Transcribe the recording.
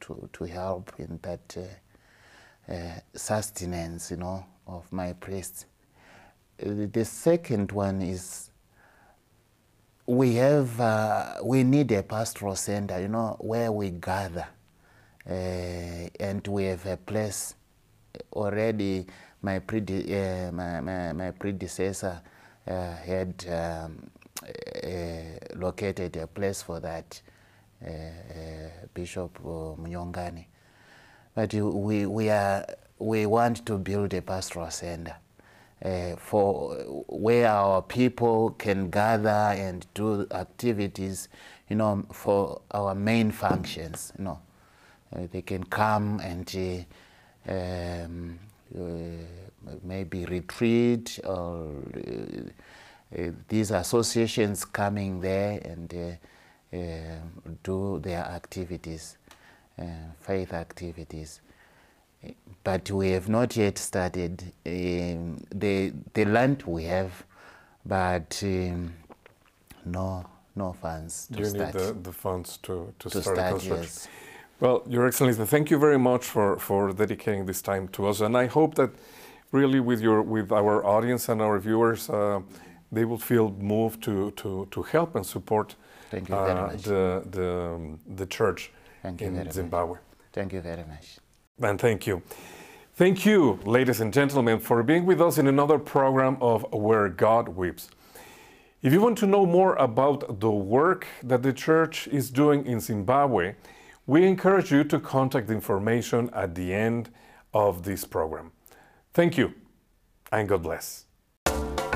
to help in that sustenance, of my priests. The second one is we need a pastoral center, where we gather, and we have a place already. My predecessor had located a place for that, Bishop Mnyongani. But we want to build a pastoral center for where our people can gather and do activities, for our main functions. They can come and maybe retreat, or these associations coming there and do their activities, faith activities. But we have not yet started. The land we have, but no funds to start. You need the funds to start construction. Yes. Well, Your Excellency, thank you very much for dedicating this time to us, and I hope that really with our audience and our viewers, they will feel moved to help and support Thank you very much. the church in Zimbabwe. Thank you very much. And thank you. Thank you, ladies and gentlemen, for being with us in another program of Where God Weeps. If you want to know more about the work that the church is doing in Zimbabwe, we encourage you to contact the information at the end of this program. Thank you, and God bless.